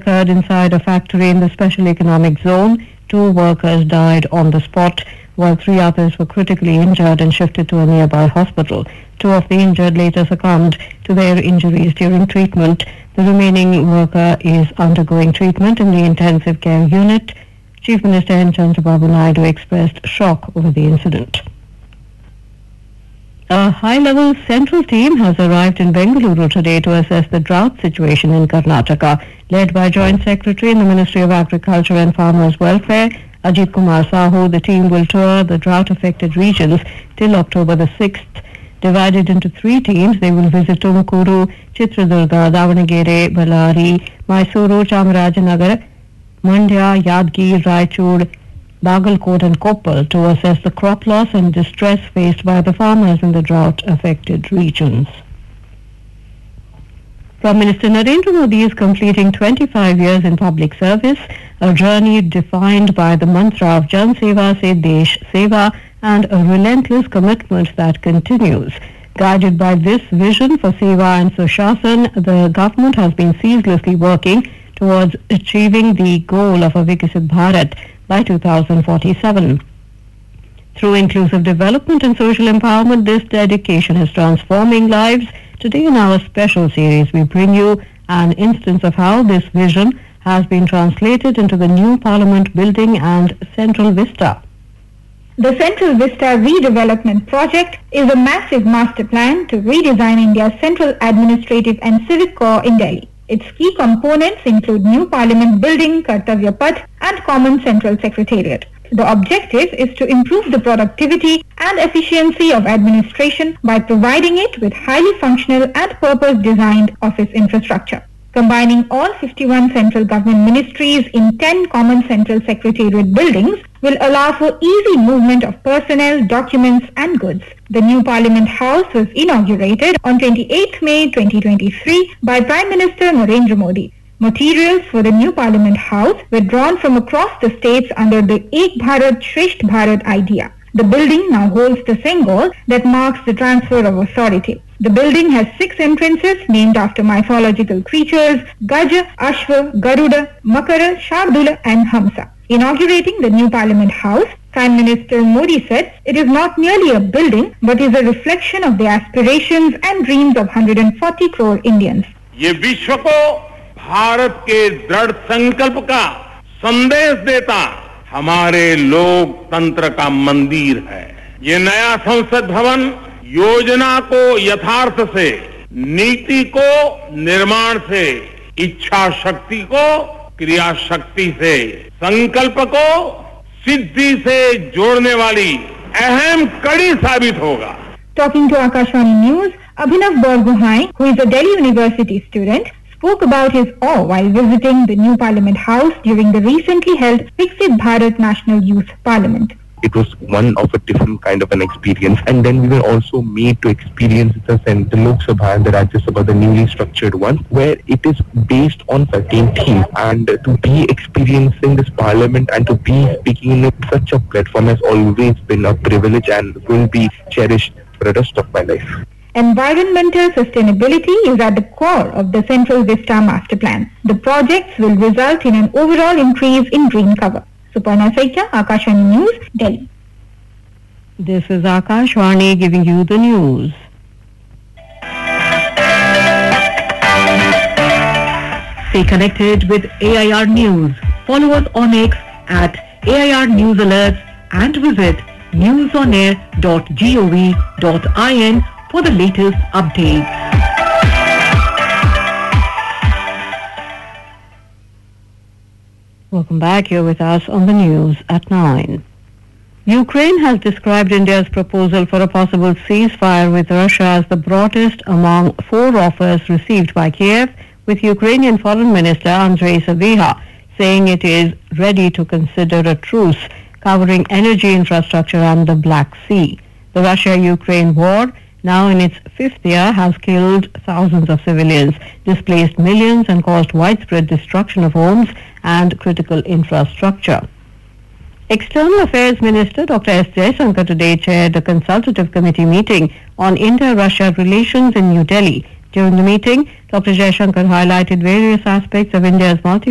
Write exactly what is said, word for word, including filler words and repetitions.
occurred inside a factory in the Special Economic Zone. Two workers died on the spot, while three others were critically injured and shifted to a nearby hospital. Two of the injured later succumbed to their injuries during treatment. The remaining worker is undergoing treatment in the intensive care unit. Chief Minister N. Chandrababu Naidu expressed shock over the incident. A high-level central team has arrived in Bengaluru today to assess the drought situation in Karnataka. Led by Joint Secretary in the Ministry of Agriculture and Farmers Welfare, Ajit Kumar Sahu, the team will tour the drought-affected regions till October the sixth. Divided into three teams, they will visit Tumkuru, Chitradurga, Davanagere, Ballari, Mysuru, Chamarajanagar, Mandya, Yadgir, Raichur, Bagalkot and Koppal to assess the crop loss and distress faced by the farmers in the drought-affected regions. Prime Minister Narendra Modi is completing twenty-five years in public service, a journey defined by the mantra of Jan Seva Se Desh Seva and a relentless commitment that continues. Guided by this vision for Seva and Sushasan, the government has been ceaselessly working towards achieving the goal of a Viksit Bharat by two thousand forty-seven. Through inclusive development and social empowerment, this dedication is transforming lives. Today in our special series, we bring you an instance of how this vision has been translated into the new Parliament building and Central Vista. The Central Vista Redevelopment Project is a massive master plan to redesign India's central administrative and civic core in Delhi. Its key components include new Parliament building, Kartavya Path and Common Central Secretariat. The objective is to improve the productivity and efficiency of administration by providing it with highly functional and purpose-designed office infrastructure. Combining all fifty-one central government ministries in ten Common Central Secretariat buildings will allow for easy movement of personnel, documents and goods. The new Parliament House was inaugurated on twenty-eighth May twenty twenty-three by Prime Minister Narendra Modi. Materials for the new Parliament House were drawn from across the states under the Ek Bharat Shresth Bharat idea. The building now holds the symbol that marks the transfer of authority. The building has six entrances named after mythological creatures: Gaja, Ashva, Garuda, Makara, Shardula and Hamsa. Inaugurating the new Parliament House, Prime Minister Modi said it is not merely a building but is a reflection of the aspirations and dreams of one hundred forty crore Indians. ये विश्व को भारत के दृढ़ संकल्प का संदेश देता हमारे लोकतंत्र का मंदिर है। ये नया संसद भवन योजना को यथार्थ से, नीति को निर्माण से, इच्छा शक्ति को क्रिया शक्ति से, संकल्प को सिद्धि से जोड़ने वाली अहम कड़ी साबित होगा। Talking to Akashvani News, Abhinav Borgohain, who is a Delhi University student, spoke about his awe while visiting the new Parliament House during the recently held Viksit Bharat National Youth Parliament. It was one of a different kind of an experience, and then we were also made to experience the, the Lok Sabha and the Rajya Sabha, the newly structured one, where it is based on certain themes. And to be experiencing this parliament and to be speaking in such a platform has always been a privilege and will be cherished for the rest of my life. Environmental sustainability is at the core of the Central Vista Master Plan. The projects will result in an overall increase in green cover. Suparna Saikya, Akashvani News, Delhi. This is Akashvani giving you the news. Stay connected with A I R News. Follow us on X at A I R News Alerts and visit newsonair dot gov dot in for the latest updates. Welcome back. Here with us on the news at nine. Ukraine has described India's proposal for a possible ceasefire with Russia as the broadest among four offers received by Kiev, with Ukrainian Foreign Minister Andrei Sybiha saying it is ready to consider a truce covering energy infrastructure and the Black Sea. The Russia-Ukraine war, now in its fifth year, has killed thousands of civilians, displaced millions and caused widespread destruction of homes and critical infrastructure. External Affairs Minister Doctor S. Jaishankar today chaired a consultative committee meeting on India-Russia relations in New Delhi. During the meeting, Doctor Jaishankar highlighted various aspects of India's multi